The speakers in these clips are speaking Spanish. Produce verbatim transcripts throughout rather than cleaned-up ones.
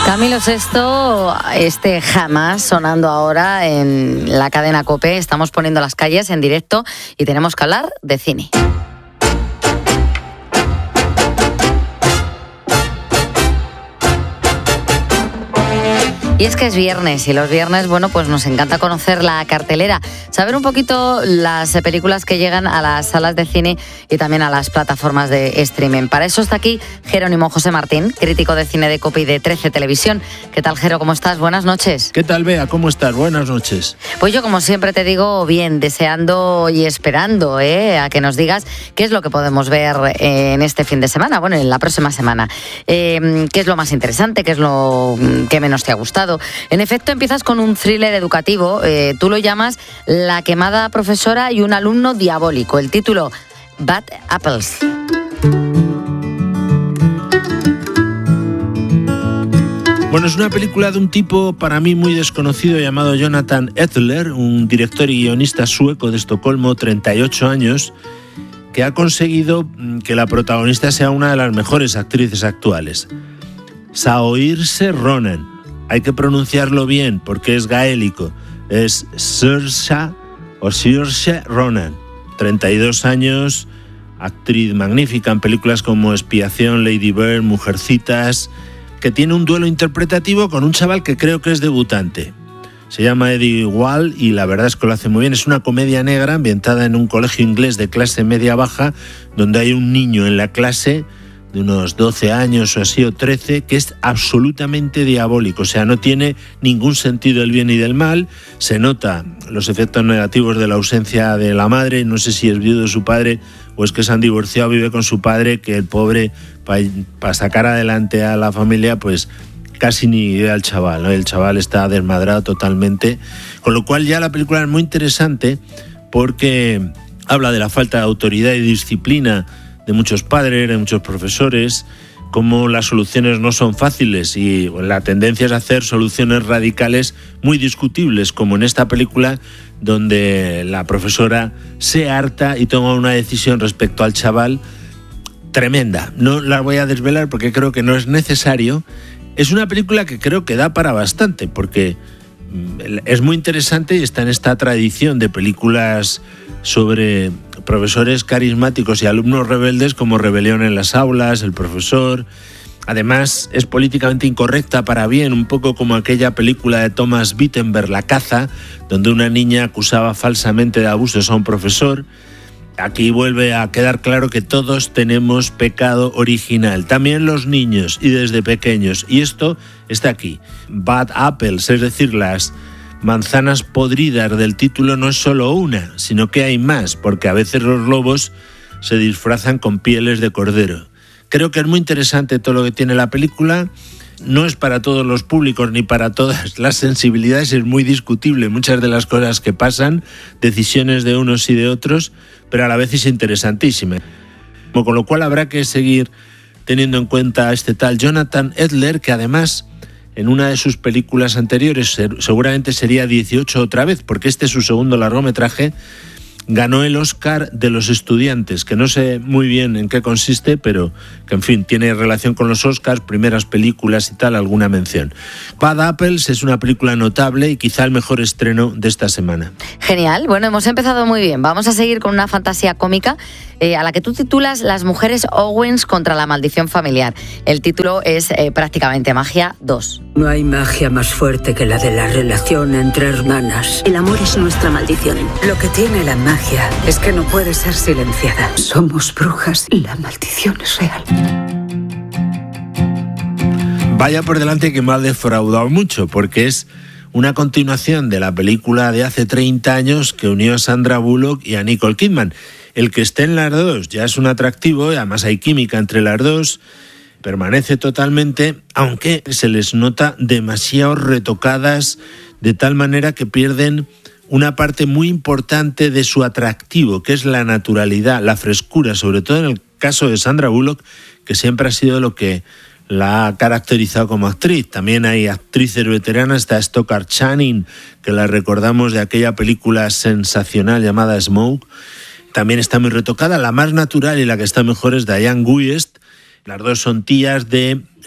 Camilo Sesto, este Jamás, sonando ahora en la cadena COPE. Estamos poniendo las calles en directo y tenemos que hablar de cine. Y es que es viernes y los viernes, bueno, pues nos encanta conocer la cartelera, saber un poquito las películas que llegan a las salas de cine y también a las plataformas de streaming. Para eso está aquí Jerónimo José Martín, crítico de cine de COPE y de trece Televisión. ¿Qué tal, Jero? ¿Cómo estás? Buenas noches. ¿Qué tal, Bea? ¿Cómo estás? Buenas noches. Pues yo, como siempre te digo, bien, deseando y esperando ¿eh? a que nos digas qué es lo que podemos ver en este fin de semana, bueno, en la próxima semana. Eh, ¿Qué es lo más interesante? ¿Qué es lo que menos te ha gustado? En efecto, empiezas con un thriller educativo. Eh, tú lo llamas La quemada profesora y un alumno diabólico. El título, Bad Apples. Bueno, es una película de un tipo para mí muy desconocido llamado Jonathan Edler, un director y guionista sueco de Estocolmo, treinta y ocho años, que ha conseguido que la protagonista sea una de las mejores actrices actuales. Saoirse Ronan. Hay que pronunciarlo bien porque es gaélico. Es Saoirse o Saoirse Ronan. treinta y dos años, actriz magnífica en películas como Expiación, Lady Bird, Mujercitas, que tiene un duelo interpretativo con un chaval que creo que es debutante. Se llama Eddie Wall y la verdad es que lo hace muy bien. Es una comedia negra ambientada en un colegio inglés de clase media-baja donde hay un niño en la clase de unos doce años o así, o trece, que es absolutamente diabólico, o sea, no tiene ningún sentido del bien y del mal. Se nota los efectos negativos de la ausencia de la madre, no sé si es viudo de su padre o es que se han divorciado, vive con su padre, que el pobre, para pa sacar adelante a la familia, pues casi ni ve al chaval, ¿no? El chaval está desmadrado totalmente, con lo cual ya la película es muy interesante porque habla de la falta de autoridad y disciplina de muchos padres, de muchos profesores, cómo las soluciones no son fáciles y la tendencia es hacer soluciones radicales muy discutibles, como en esta película donde la profesora se harta y toma una decisión respecto al chaval tremenda. No la voy a desvelar porque creo que no es necesario. Es una película que creo que da para bastante porque es muy interesante y está en esta tradición de películas sobre profesores carismáticos y alumnos rebeldes como Rebelión en las aulas, El profesor. Además, es políticamente incorrecta para bien, un poco como aquella película de Thomas Wittenberg, La caza, donde una niña acusaba falsamente de abusos a un profesor. Aquí vuelve a quedar claro que todos tenemos pecado original, también los niños y desde pequeños. Y esto está aquí. Bad Apples, es decir, las manzanas podridas del título no es solo una, sino que hay más, porque a veces los lobos se disfrazan con pieles de cordero. Creo que es muy interesante todo lo que tiene la película. No es para todos los públicos ni para todas las sensibilidades, es muy discutible muchas de las cosas que pasan, decisiones de unos y de otros, pero a la vez es interesantísima. Con lo cual habrá que seguir teniendo en cuenta a este tal Jonathan Edler, que además en una de sus películas anteriores, seguramente sería dieciocho otra vez, porque este es su segundo largometraje, ganó el Oscar de los estudiantes, que no sé muy bien en qué consiste, pero que en fin, tiene relación con los Oscars, primeras películas y tal, alguna mención. Bad Apples es una película notable y quizá el mejor estreno de esta semana. Genial, bueno, hemos empezado muy bien. Vamos a seguir con una fantasía cómica eh, a la que tú titulas Las mujeres Owens contra la maldición familiar. El título es eh, prácticamente Magia dos. No hay magia más fuerte que la de la relación entre hermanas. El amor es nuestra maldición. Lo que tiene la magia es que no puede ser silenciada. Somos brujas y la maldición es real. Vaya por delante que me ha defraudado mucho, porque es una continuación de la película de hace treinta años que unió a Sandra Bullock y a Nicole Kidman. El que esté en las dos ya es un atractivo, y además hay química entre las dos, permanece totalmente, aunque se les nota demasiado retocadas de tal manera que pierden una parte muy importante de su atractivo, que es la naturalidad, la frescura, sobre todo en el caso de Sandra Bullock, que siempre ha sido lo que la ha caracterizado como actriz. También hay actrices veteranas, está Stockard Channing, que la recordamos de aquella película sensacional llamada Smoke. También está muy retocada. La más natural y la que está mejor es Diane Wiest. Las dos son tías de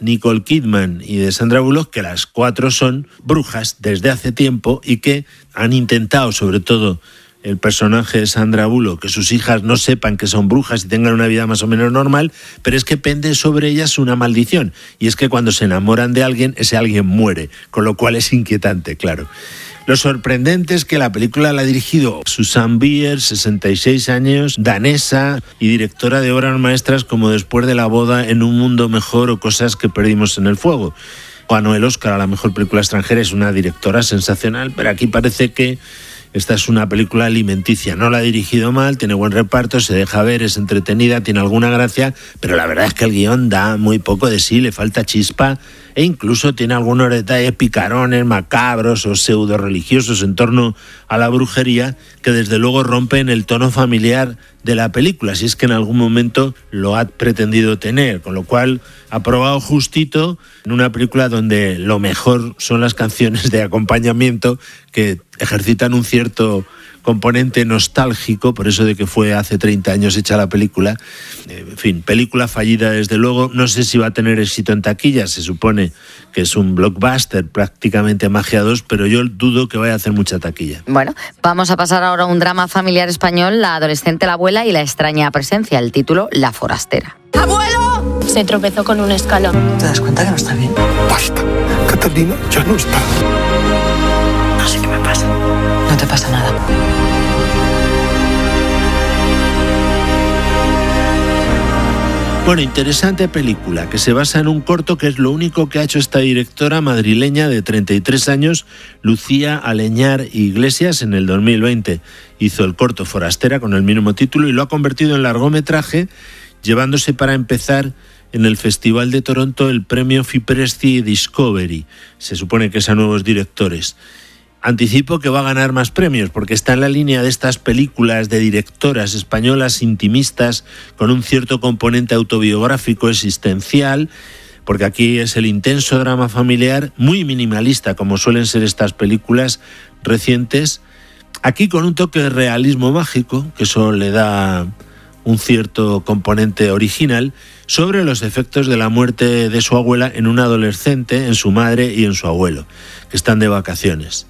Nicole Kidman y de Sandra Bullock, que las cuatro son brujas desde hace tiempo y que han intentado, sobre todo el personaje de Sandra Bullock, que sus hijas no sepan que son brujas y tengan una vida más o menos normal, pero es que pende sobre ellas una maldición, y es que cuando se enamoran de alguien, ese alguien muere, con lo cual es inquietante, claro. Lo sorprendente es que la película la ha dirigido Susanne Bier, sesenta y seis años, danesa y directora de obras maestras como Después de la boda, En un mundo mejor o Cosas que perdimos en el fuego. Ganó el Oscar a la mejor película extranjera, es una directora sensacional, pero aquí parece que esta es una película alimenticia. No la ha dirigido mal, tiene buen reparto, se deja ver, es entretenida, tiene alguna gracia, pero la verdad es que el guión da muy poco de sí, le falta chispa e incluso tiene algunos detalles picarones, macabros o pseudo religiosos en torno a la brujería que desde luego rompen el tono familiar de la película, si es que en algún momento lo ha pretendido tener, con lo cual ha probado justito en una película donde lo mejor son las canciones de acompañamiento que ejercitan un cierto componente nostálgico, por eso de que fue hace treinta años hecha la película. En fin, película fallida desde luego, no sé si va a tener éxito en taquilla, se supone que es un blockbuster, prácticamente Magia dos, pero yo dudo que vaya a hacer mucha taquilla. Bueno, vamos a pasar ahora a un drama familiar español, La adolescente, la abuela y la extraña presencia, el título La forastera. ¡Abuelo! Se tropezó con un escalón. ¿Te das cuenta que no está bien? Basta, Catalina ya no está. No sé qué me pasa. No te pasa nada. Bueno, interesante película que se basa en un corto que es lo único que ha hecho esta directora madrileña de treinta y tres años, Lucía Aleñar Iglesias, en el dos mil veinte. Hizo el corto Forastera con el mismo título y lo ha convertido en largometraje, llevándose para empezar en el Festival de Toronto el premio Fipresci Discovery. Se supone que es a nuevos directores. Anticipo que va a ganar más premios porque está en la línea de estas películas de directoras españolas intimistas con un cierto componente autobiográfico existencial, porque aquí es el intenso drama familiar muy minimalista como suelen ser estas películas recientes, aquí con un toque de realismo mágico, que eso le da un cierto componente original, sobre los efectos de la muerte de su abuela en un adolescente, en su madre y en su abuelo, que están de vacaciones.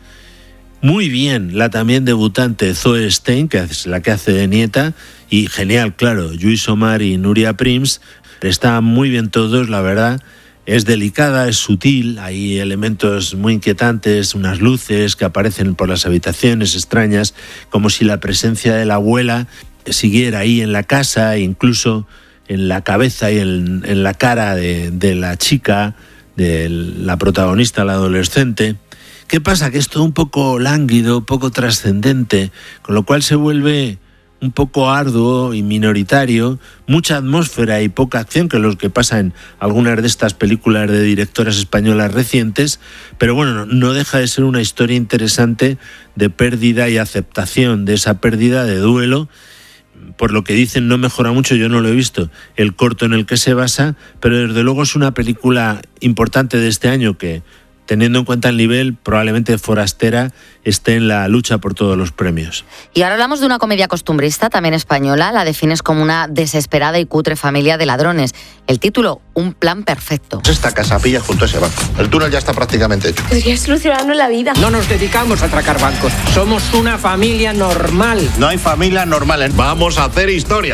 Muy bien la también debutante Zoe Stein, que es la que hace de nieta, y genial, claro, Lluís Omar y Núria Prims. Están muy bien todos, la verdad. Es delicada, es sutil, hay elementos muy inquietantes, unas luces que aparecen por las habitaciones extrañas, como si la presencia de la abuela siguiera ahí en la casa, e incluso en la cabeza y en, en la cara de, de la chica, de la protagonista, la adolescente. ¿Qué pasa? Que es todo un poco lánguido, poco trascendente, con lo cual se vuelve un poco arduo y minoritario, mucha atmósfera y poca acción, que es lo que pasa en algunas de estas películas de directoras españolas recientes, pero bueno, no deja de ser una historia interesante de pérdida y aceptación de esa pérdida, de duelo. Por lo que dicen no mejora mucho, yo no lo he visto, el corto en el que se basa, pero desde luego es una película importante de este año que, teniendo en cuenta el nivel, probablemente Forastera esté en la lucha por todos los premios. Y ahora hablamos de una comedia costumbrista, también española. La defines como una desesperada y cutre familia de ladrones. El título, Un plan perfecto. Esta casa pilla junto a ese banco. El túnel ya está prácticamente hecho. Podría solucionarnos la vida. No nos dedicamos a atracar bancos. Somos una familia normal. No hay familias normales. Vamos a hacer historia.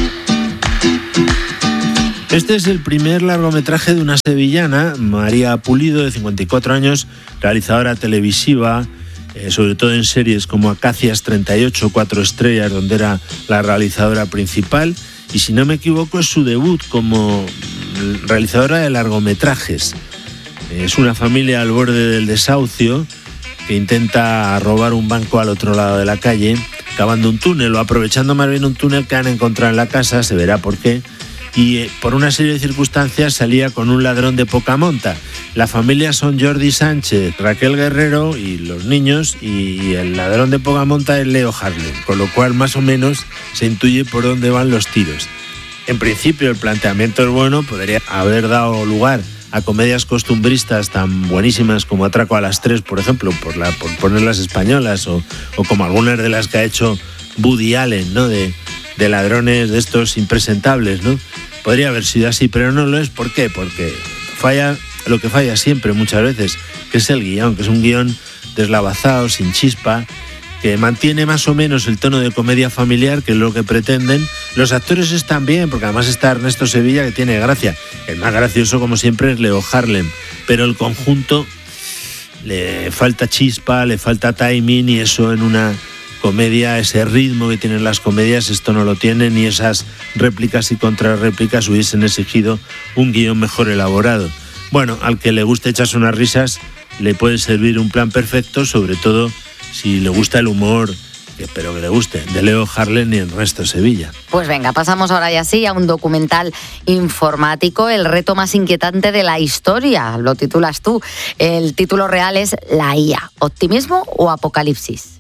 Este es el primer largometraje de una sevillana, María Pulido, de cincuenta y cuatro años, realizadora televisiva, eh, sobre todo en series como Acacias treinta y ocho, Cuatro Estrellas, donde era la realizadora principal, y si no me equivoco es su debut como realizadora de largometrajes. Es una familia al borde del desahucio que intenta robar un banco al otro lado de la calle, cavando un túnel o aprovechando más bien un túnel que han encontrado en la casa, se verá por qué. Y eh, por una serie de circunstancias salía con un ladrón de poca monta. La familia son Jordi Sánchez, Raquel Guerrero y los niños, y, y el ladrón de poca monta es Leo Harlem, con lo cual más o menos se intuye por dónde van los tiros. En principio el planteamiento es bueno, podría haber dado lugar a comedias costumbristas tan buenísimas como Atraco a las tres, por ejemplo, por, la, por poner las españolas, o, o como algunas de las que ha hecho Woody Allen, ¿no? De, de ladrones de estos impresentables, ¿no? Podría haber sido así, pero no lo es. ¿Por qué? Porque falla lo que falla siempre muchas veces, que es el guión, que es un guión deslavazado, sin chispa, que mantiene más o menos el tono de comedia familiar, que es lo que pretenden. Los actores están bien, porque además está Ernesto Sevilla, que tiene gracia. El más gracioso, como siempre, es Leo Harlem, pero el conjunto le falta chispa, le falta timing, y eso en una comedia, ese ritmo que tienen las comedias, esto no lo tiene, ni esas réplicas y contrarréplicas hubiesen exigido un guión mejor elaborado. Bueno, al que le guste echarse unas risas, le puede servir un plan perfecto, sobre todo si le gusta el humor, que espero que le guste, de Leo Harlem y Ernesto Sevilla. Pues venga, pasamos ahora ya sí a un documental informático, el reto más inquietante de la historia, lo titulas tú. El título real es La I A, ¿optimismo o apocalipsis?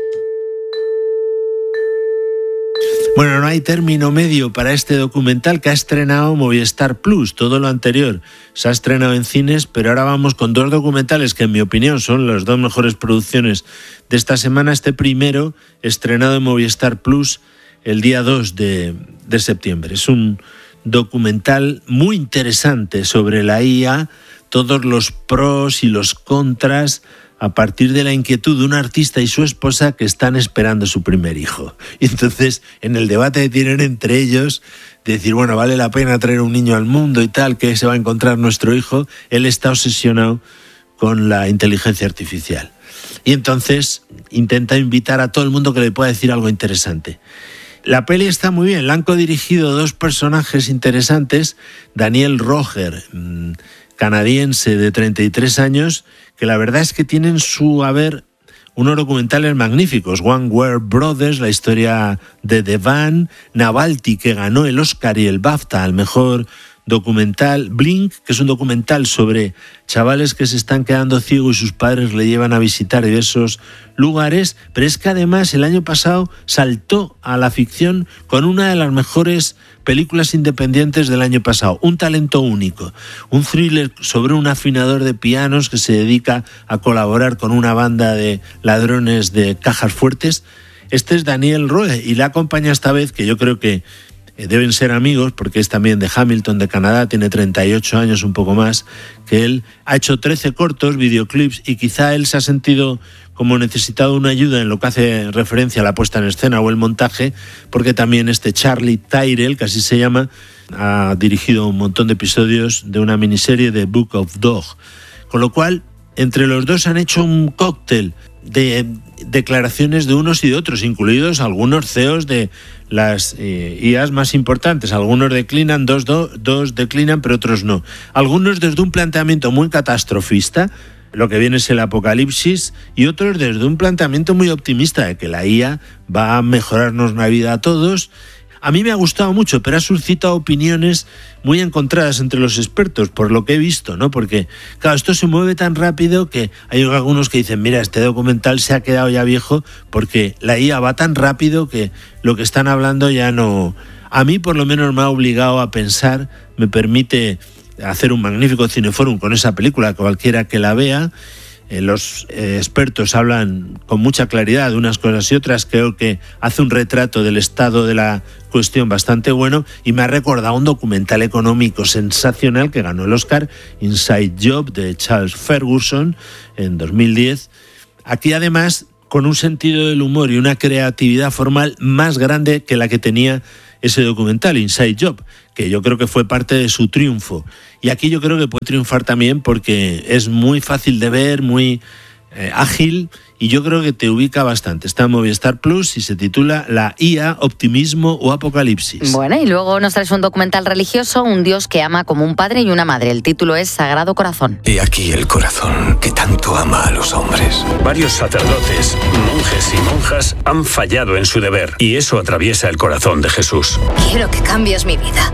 Bueno, no hay término medio para este documental que ha estrenado Movistar Plus. Todo lo anterior se ha estrenado en cines, pero ahora vamos con dos documentales que, en mi opinión, son las dos mejores producciones de esta semana. Este primero, estrenado en Movistar Plus el día dos de, de septiembre. Es un documental muy interesante sobre la I A, todos los pros y los contras, a partir de la inquietud de un artista y su esposa que están esperando su primer hijo. Y entonces, en el debate que tienen entre ellos, de decir, bueno, vale la pena traer un niño al mundo y tal, que se va a encontrar nuestro hijo, él está obsesionado con la inteligencia artificial. Y entonces intenta invitar a todo el mundo que le pueda decir algo interesante. La peli está muy bien, la han codirigido dos personajes interesantes, Daniel Roger, mmm, canadiense de treinta y tres años, que la verdad es que tienen su haber unos documentales magníficos. One Were Brothers, la historia de Devan, Navalny, que ganó el Oscar y el BAFTA al mejor documental, Blink, que es un documental sobre chavales que se están quedando ciegos y sus padres le llevan a visitar diversos lugares, pero es que además el año pasado saltó a la ficción con una de las mejores películas independientes del año pasado, Un talento único, un thriller sobre un afinador de pianos que se dedica a colaborar con una banda de ladrones de cajas fuertes. Este es Daniel Roe y la acompaña esta vez, que yo creo que deben ser amigos, porque es también de Hamilton, de Canadá, tiene treinta y ocho años, un poco más que él, ha hecho trece cortos, videoclips, y quizá él se ha sentido como necesitado una ayuda en lo que hace referencia a la puesta en escena o el montaje, porque también este Charlie Tyrell, que así se llama, ha dirigido un montón de episodios de una miniserie de Book of Dog. Con lo cual, entre los dos han hecho un cóctel de declaraciones de unos y de otros, incluidos algunos C E Os de las eh, I As más importantes. Algunos declinan, dos, do, dos declinan, pero otros no. Algunos desde un planteamiento muy catastrofista, lo que viene es el apocalipsis, y otros desde un planteamiento muy optimista de que la I A va a mejorarnos la vida a todos. A mí me ha gustado mucho, pero ha suscitado opiniones muy encontradas entre los expertos, por lo que he visto, ¿no? Porque, claro, esto se mueve tan rápido que hay algunos que dicen, mira, este documental se ha quedado ya viejo porque la I A va tan rápido que lo que están hablando ya no... A mí, por lo menos, me ha obligado a pensar, me permite hacer un magnífico cineforum con esa película, cualquiera que la vea. Eh, los eh, expertos hablan con mucha claridad de unas cosas y otras. Creo que hace un retrato del estado de la cuestión bastante bueno, y me ha recordado un documental económico sensacional que ganó el Oscar, Inside Job, de Charles Ferguson, en dos mil diez. Aquí, además, con un sentido del humor y una creatividad formal más grande que la que tenía ese documental, Inside Job, que yo creo que fue parte de su triunfo. Y aquí yo creo que puede triunfar también porque es muy fácil de ver, muy eh, ágil, y yo creo que te ubica bastante. Está en Movistar Plus y se titula La I A, optimismo o apocalipsis. Bueno, y luego nos traes un documental religioso, Un Dios que ama como un padre y una madre. El título es Sagrado Corazón. He aquí el corazón que tanto ama a los hombres. Varios sacerdotes, monjes y monjas han fallado en su deber, y eso atraviesa el corazón de Jesús. Quiero que cambies mi vida.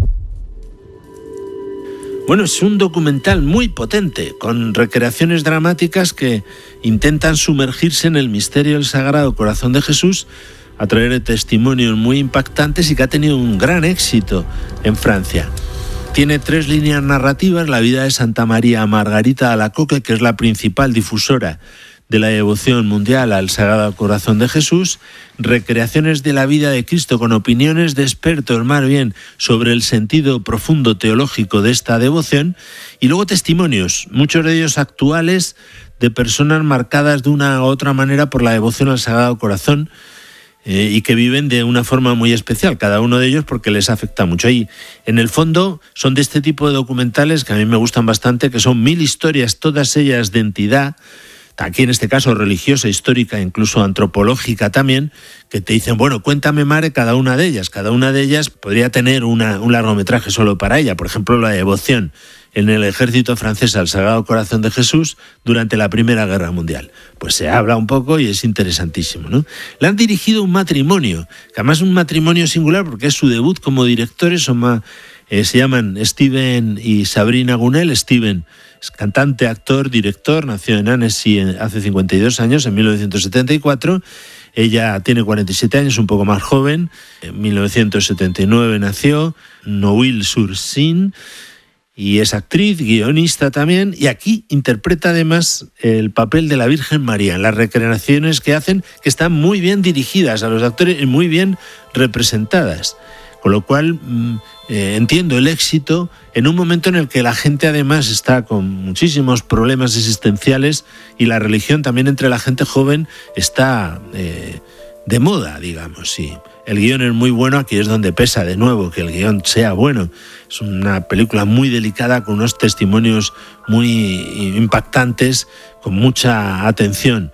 Bueno, es un documental muy potente, con recreaciones dramáticas que intentan sumergirse en el misterio del Sagrado Corazón de Jesús, a través de testimonios muy impactantes, y que ha tenido un gran éxito en Francia. Tiene tres líneas narrativas: la vida de Santa María Margarita Alacoque, que es la principal difusora de la devoción mundial al Sagrado Corazón de Jesús, recreaciones de la vida de Cristo con opiniones de expertos más bien sobre el sentido profundo teológico de esta devoción, y luego testimonios, muchos de ellos actuales, de personas marcadas de una u otra manera por la devoción al Sagrado Corazón, eh, y que viven de una forma muy especial, cada uno de ellos porque les afecta mucho. Y en el fondo son de este tipo de documentales que a mí me gustan bastante, que son mil historias, todas ellas de entidad, aquí en este caso religiosa, histórica, incluso antropológica también, que te dicen, bueno, cuéntame, Mare, cada una de ellas. Cada una de ellas podría tener una, un largometraje solo para ella. Por ejemplo, la devoción en el ejército francés al Sagrado Corazón de Jesús durante la Primera Guerra Mundial. Pues se habla un poco y es interesantísimo, ¿no? Le han dirigido un matrimonio, que además es un matrimonio singular porque es su debut como directores, son más, eh, se llaman Steven y Sabrina Gunel. Steven es cantante, actor, director, nació en Annecy hace cincuenta y dos años, en mil novecientos setenta y cuatro. Ella tiene cuarenta y siete años, un poco más joven. En mil novecientos setenta y nueve nació, Nouville-sur-Seine, y es actriz, guionista también, y aquí interpreta además el papel de la Virgen María en las recreaciones que hacen, que están muy bien dirigidas a los actores y muy bien representadas. Con lo cual eh, entiendo el éxito en un momento en el que la gente además está con muchísimos problemas existenciales y la religión también entre la gente joven está eh, de moda, digamos, sí. El guión es muy bueno, aquí es donde pesa de nuevo que el guión sea bueno. Es una película muy delicada con unos testimonios muy impactantes, con mucha atención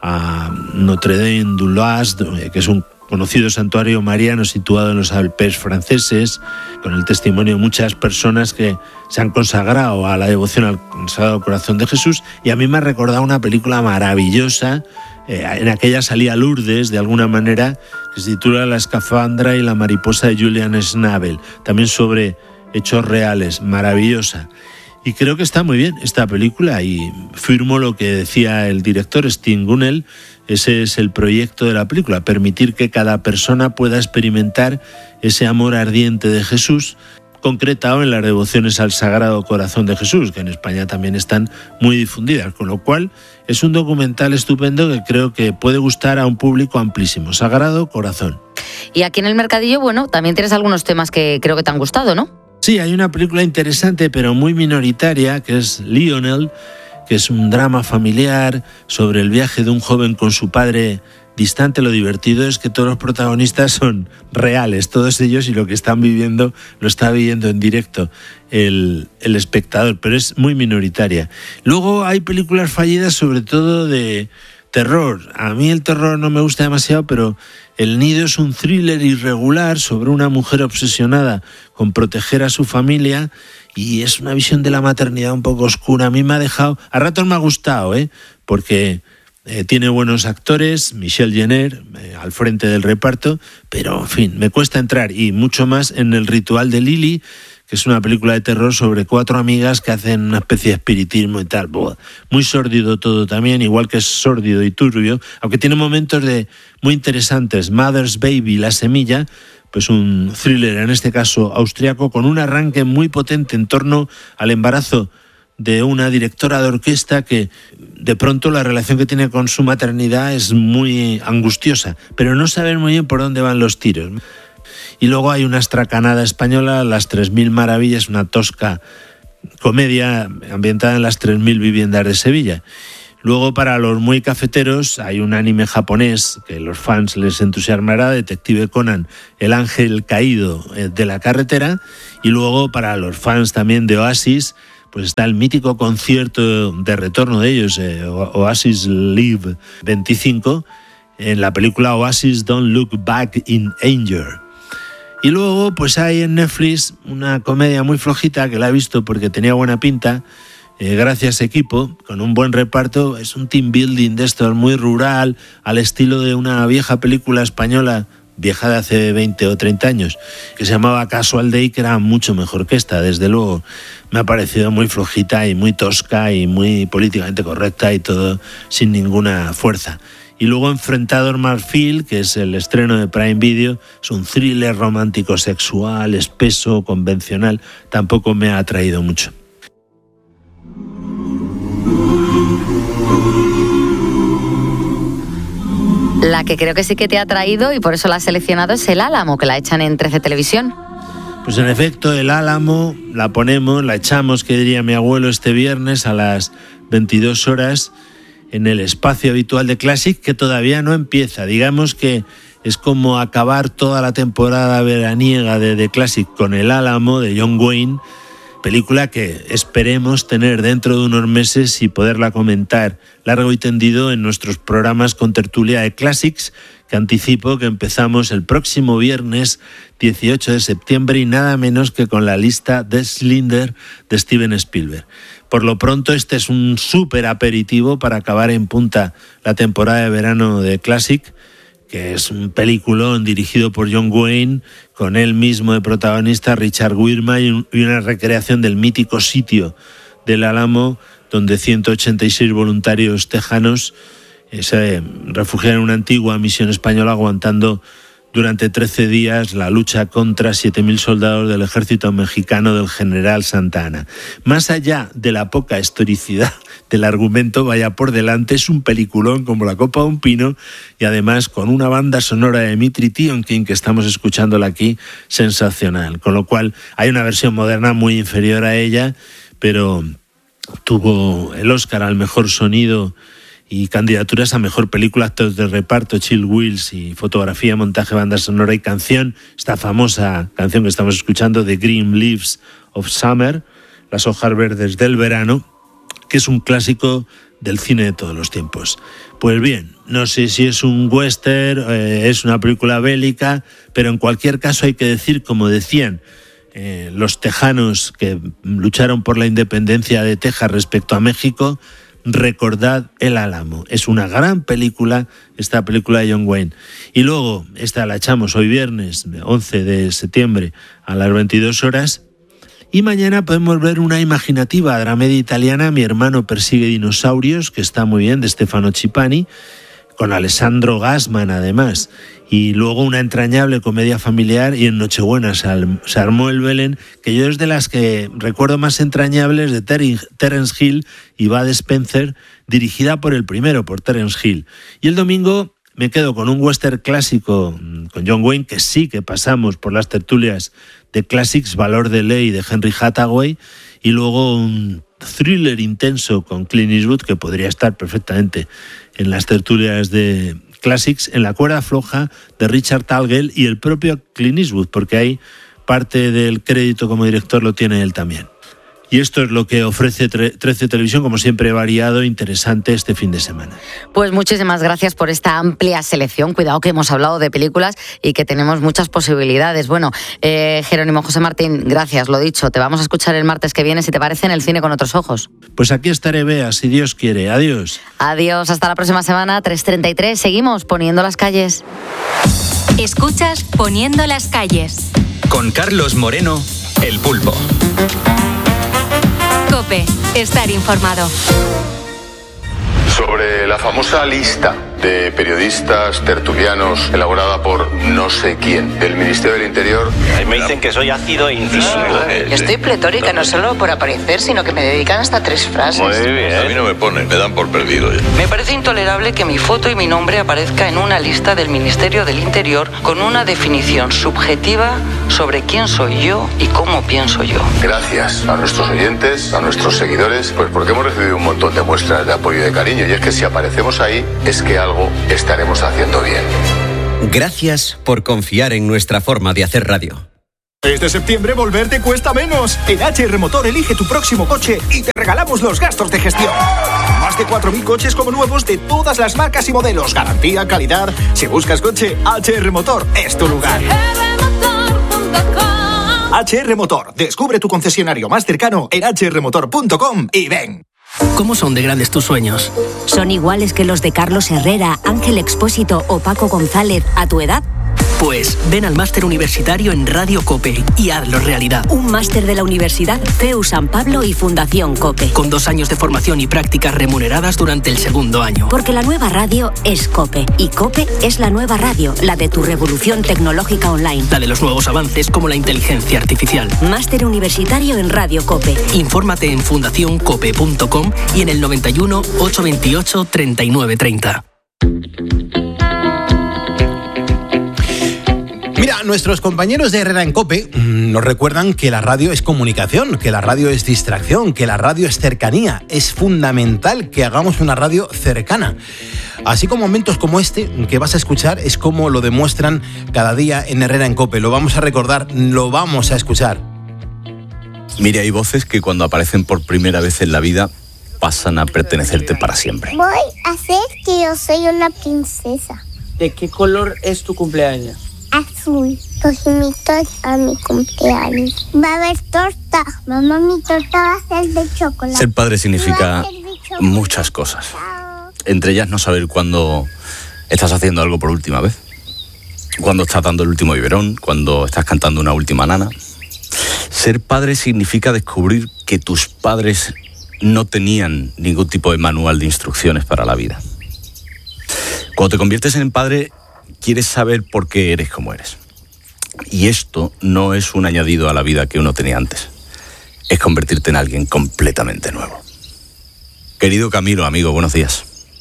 a Notre Dame du Loas, que es un conocido santuario mariano situado en los Alpes franceses, con el testimonio de muchas personas que se han consagrado a la devoción al Sagrado Corazón de Jesús, y a mí me ha recordado una película maravillosa, eh, en aquella salía Lourdes, de alguna manera, que se titula La escafandra y la mariposa de Julian Schnabel, también sobre hechos reales, maravillosa. Y creo que está muy bien esta película, y firmo lo que decía el director Steven Gunel. Ese es el proyecto de la película, permitir que cada persona pueda experimentar ese amor ardiente de Jesús, concretado en las devociones al Sagrado Corazón de Jesús, que en España también están muy difundidas, con lo cual es un documental estupendo que creo que puede gustar a un público amplísimo. Sagrado Corazón. Y aquí en el Mercadillo, bueno, también tienes algunos temas que creo que te han gustado, ¿no? Sí, hay una película interesante pero muy minoritaria, que es Lionel, que es un drama familiar sobre el viaje de un joven con su padre distante. Lo divertido es que todos los protagonistas son reales, todos ellos, y lo que están viviendo lo está viviendo en directo el, el espectador, pero es muy minoritaria. Luego hay películas fallidas, sobre todo de terror. A mí el terror no me gusta demasiado, pero El Nido es un thriller irregular sobre una mujer obsesionada con proteger a su familia, y es una visión de la maternidad un poco oscura. A mí me ha dejado, a ratos me ha gustado, ¿eh? porque eh, tiene buenos actores, Michelle Jenner eh, al frente del reparto, pero en fin, me cuesta entrar, y mucho más en El ritual de Lily, que es una película de terror sobre cuatro amigas que hacen una especie de espiritismo y tal. Buah, muy sórdido todo también, igual que es sórdido y turbio, aunque tiene momentos de muy interesantes. Mother's Baby, La semilla, pues un thriller, en este caso austriaco, con un arranque muy potente en torno al embarazo de una directora de orquesta que de pronto la relación que tiene con su maternidad es muy angustiosa, pero no saben muy bien por dónde van los tiros. Y luego hay una estracanada española, Las tres mil maravillas, una tosca comedia ambientada en las tres mil viviendas de Sevilla. Luego, para los muy cafeteros, hay un anime japonés que a los fans les entusiasmará, Detective Conan, El ángel caído de la carretera. Y luego, para los fans también de Oasis, pues está el mítico concierto de retorno de ellos, eh, Oasis Live veinticinco, en la película Oasis Don't Look Back in Anger. Y luego, pues hay en Netflix una comedia muy flojita que la he visto porque tenía buena pinta, eh, gracias equipo, con un buen reparto. Es un team building de estos muy rural, al estilo de una vieja película española, vieja de hace veinte o treinta años, que se llamaba Casual Day, que era mucho mejor que esta, desde luego. Me ha parecido muy flojita y muy tosca y muy políticamente correcta y todo sin ninguna fuerza. Y luego Enfrentador Marfil, que es el estreno de Prime Video, es un thriller romántico sexual, espeso, convencional, tampoco me ha atraído mucho. que creo que sí que te ha traído y por eso la has seleccionado es El Álamo, que la echan en trece Televisión. Pues en efecto, El Álamo la ponemos, la echamos, que diría mi abuelo, este viernes a las veintidós horas en el espacio habitual de Classic, que todavía no empieza. Digamos que es como acabar toda la temporada veraniega de The Classic con El Álamo de John Wayne, película que esperemos tener dentro de unos meses y poderla comentar largo y tendido en nuestros programas con tertulia de Classics, que anticipo que empezamos el próximo viernes dieciocho de septiembre y nada menos que con la lista de Schindler de Steven Spielberg. Por lo pronto este es un súper aperitivo para acabar en punta la temporada de verano de Classic, que es un peliculón dirigido por John Wayne, con él mismo de protagonista, Richard Widmark, y una recreación del mítico sitio del Álamo, donde ciento ochenta y seis voluntarios tejanos se refugiaron en una antigua misión española aguantando durante trece días la lucha contra siete mil soldados del ejército mexicano del general Santa Anna. Más allá de la poca historicidad del argumento, vaya por delante, es un peliculón como la copa de un pino y además con una banda sonora de Dmitri Tiomkin, que estamos escuchándola aquí, sensacional. Con lo cual hay una versión moderna muy inferior a ella, pero tuvo el Oscar al mejor sonido y candidaturas a mejor película, actores de reparto, Chill Wills, y fotografía, montaje, banda sonora y canción. Esta famosa canción que estamos escuchando, The Green Leaves of Summer, las hojas verdes del verano, que es un clásico del cine de todos los tiempos. Pues bien, no sé si es un western, eh, es una película bélica, pero en cualquier caso hay que decir, como decían eh, los tejanos que lucharon por la independencia de Texas respecto a México, recordad El Álamo. Es una gran película, esta película de John Wayne. Y luego, esta la echamos hoy viernes, once de septiembre, a las veintidós horas. Y mañana podemos ver una imaginativa dramedia italiana, Mi hermano persigue dinosaurios, que está muy bien, de Stefano Cipani, con Alessandro Gassman además. Y luego una entrañable comedia familiar, y en Nochebuena se armó el Belén, que yo es de las que recuerdo más entrañables, de Terence Hill y Bud Spencer, dirigida por el primero, por Terence Hill. Y el domingo me quedo con un western clásico con John Wayne, que sí que pasamos por las tertulias de Classics, Valor de Ley de Henry Hathaway, y luego un thriller intenso con Clint Eastwood, que podría estar perfectamente en las tertulias de Classics, en La cuerda floja de Richard Talgel y el propio Clint Eastwood, porque ahí parte del crédito como director lo tiene él también. Y esto es lo que ofrece trece Televisión, como siempre variado e interesante este fin de semana. Pues muchísimas gracias por esta amplia selección. Cuidado que hemos hablado de películas y que tenemos muchas posibilidades. Bueno, eh, Jerónimo José Martín, gracias, lo dicho. Te vamos a escuchar el martes que viene, si te parece, en El cine con otros ojos. Pues aquí estaré, Bea, si Dios quiere. Adiós. Adiós, hasta la próxima semana, tres treinta y tres. Seguimos poniendo las calles. Escuchas Poniendo las calles. Con Carlos Moreno, El Pulpo. COPE, estar informado. Sobre la famosa lista de periodistas tertulianos elaborada por no sé quién del Ministerio del Interior. Ahí me dicen que soy ácido e incisivo. Yo estoy pletórica, no solo por aparecer, sino que me dedican hasta tres frases. Muy bien. A mí no me ponen, me dan por perdido ya. Me parece intolerable que mi foto y mi nombre aparezca en una lista del Ministerio del Interior con una definición subjetiva sobre quién soy yo y cómo pienso yo. Gracias a nuestros oyentes, a nuestros seguidores, pues porque hemos recibido un montón de muestras de apoyo y de cariño, y es que si aparecemos ahí es que algo estaremos haciendo bien. Gracias por confiar en nuestra forma de hacer radio. Este septiembre volver te cuesta menos. En H R Motor elige tu próximo coche y te regalamos los gastos de gestión. Más de cuatro mil coches como nuevos de todas las marcas y modelos. Garantía, calidad. Si buscas coche, H R Motor es tu lugar. H R Motor. Descubre tu concesionario más cercano en h r motor punto com y ven. ¿Cómo son de grandes tus sueños? ¿Son iguales que los de Carlos Herrera, Ángel Expósito o Paco González a tu edad? Pues ven al máster universitario en Radio COPE y hazlo realidad. Un máster de la Universidad C E U San Pablo y Fundación COPE. Con dos años de formación y prácticas remuneradas durante el segundo año. Porque la nueva radio es COPE y COPE es la nueva radio, la de tu revolución tecnológica online. La de los nuevos avances como la inteligencia artificial. Máster universitario en Radio COPE. Infórmate en fundación cope punto com y en el noventa y uno, ochocientos veintiocho, treinta y nueve treinta. Mira, nuestros compañeros de Herrera en COPE mmm, nos recuerdan que la radio es comunicación, que la radio es distracción, que la radio es cercanía. Es fundamental que hagamos una radio cercana. Así como momentos como este que vas a escuchar es como lo demuestran cada día en Herrera en COPE. Lo vamos a recordar, lo vamos a escuchar. Mira, hay voces que cuando aparecen por primera vez en la vida pasan a pertenecerte para siempre. Voy a hacer que yo soy una princesa. ¿De qué color es tu cumpleaños? Azul. Los invito a mi cumpleaños. Va a haber torta. Mamá, mi torta va a ser de chocolate. Ser padre significa muchas cosas. Entre ellas no saber cuándo estás haciendo algo por última vez. Cuándo estás dando el último biberón. Cuándo estás cantando una última nana. Ser padre significa descubrir que tus padres no tenían ningún tipo de manual de instrucciones para la vida. Cuando te conviertes en padre, quieres saber por qué eres como eres. Y esto no es un añadido a la vida que uno tenía antes. Es convertirte en alguien completamente nuevo. Querido Camilo, amigo, buenos días.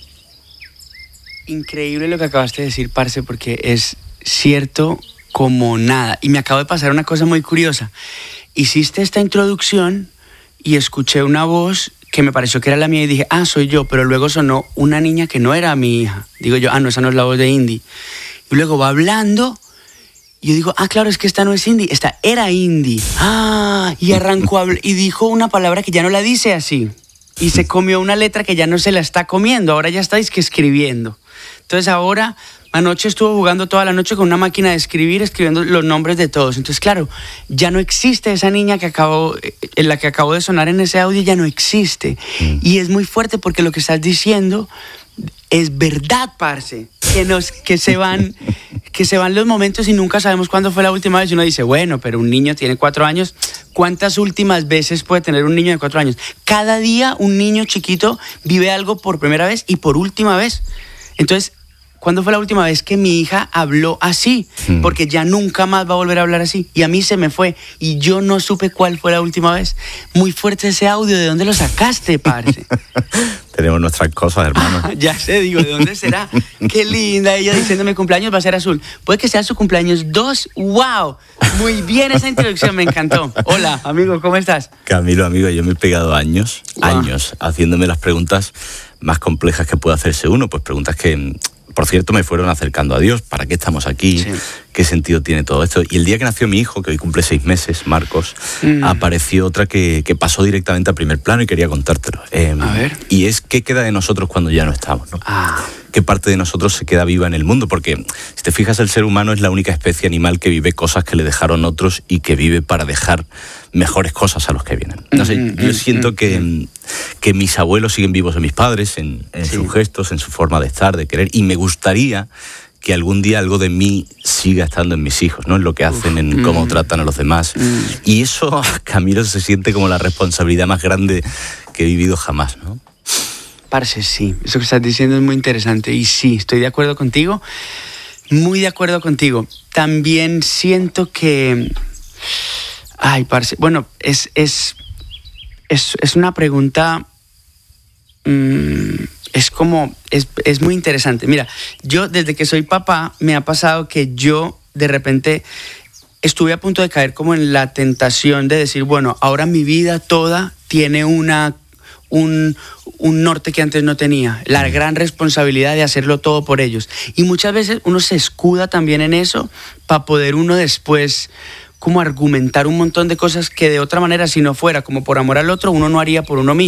Increíble lo que acabaste de decir, parce, porque es cierto como nada. Y me acaba de pasar una cosa muy curiosa. Hiciste esta introducción y escuché una voz que me pareció que era la mía y dije, ah, soy yo, pero luego sonó una niña que no era mi hija. Digo yo, ah, no, esa no es la voz de Indy. Y luego va hablando y yo digo, ah, claro, es que esta no es Indy, esta era Indy. Ah, y arrancó a habl- y dijo una palabra que ya no la dice así. Y se comió una letra que ya no se la está comiendo, ahora ya estáis que escribiendo. Entonces ahora, anoche estuvo jugando toda la noche con una máquina de escribir, escribiendo los nombres de todos. Entonces, claro, ya no existe esa niña que acabó, en la que acabó de sonar en ese audio, ya no existe. Mm. Y es muy fuerte porque lo que estás diciendo es verdad, parce. Que, nos, que, se van, que se van los momentos y nunca sabemos cuándo fue la última vez. Y uno dice, bueno, pero un niño tiene cuatro años. ¿Cuántas últimas veces puede tener un niño de cuatro años? Cada día un niño chiquito vive algo por primera vez y por última vez. Entonces, ¿cuándo fue la última vez que mi hija habló así? Hmm. Porque ya nunca más va a volver a hablar así. Y a mí se me fue. Y yo no supe cuál fue la última vez. Muy fuerte ese audio. ¿De dónde lo sacaste, parce? Tenemos nuestras cosas, hermano. Ah, ya sé, digo, ¿de dónde será? Qué linda ella diciéndome cumpleaños va a ser azul. Puede que sea su cumpleaños dos. ¡Wow! Muy bien esa introducción, me encantó. Hola, amigo, ¿cómo estás? Camilo, amigo, yo me he pegado años, wow. años, haciéndome las preguntas más complejas que puede hacerse uno. Pues preguntas que, por cierto, me fueron acercando a Dios. ¿Para qué estamos aquí? Sí. ¿Qué sentido tiene todo esto? Y el día que nació mi hijo, que hoy cumple seis meses, Marcos, mm. apareció otra que, que pasó directamente a primer plano y quería contártelo. Eh, a ver. Y es qué queda de nosotros cuando ya no estamos, ¿no? Ah. ¿Qué parte de nosotros se queda viva en el mundo? Porque, si te fijas, el ser humano es la única especie animal que vive cosas que le dejaron otros y que vive para dejar mejores cosas a los que vienen. No sé, mm, yo mm, siento mm, que, mm. que mis abuelos siguen vivos en mis padres, en, en sí. sus gestos, en su forma de estar, de querer, y me gustaría que algún día algo de mí siga estando en mis hijos, ¿no? En lo que hacen, en mm. cómo tratan a los demás. Mm. Y eso, Camilo, se siente como la responsabilidad más grande que he vivido jamás, ¿no? Parce, sí, eso que estás diciendo es muy interesante y sí, estoy de acuerdo contigo, muy de acuerdo contigo. También siento que, ay, parce, bueno, es, es, es, es una pregunta, mmm, es como, es, es muy interesante. Mira, yo desde que soy papá me ha pasado que yo de repente estuve a punto de caer como en la tentación de decir, bueno, ahora mi vida toda tiene una... Un, un norte que antes no tenía, la gran responsabilidad de hacerlo todo por ellos. Y muchas veces uno se escuda también en eso para poder uno después como argumentar un montón de cosas que de otra manera, si no fuera como por amor al otro, uno no haría por uno mismo.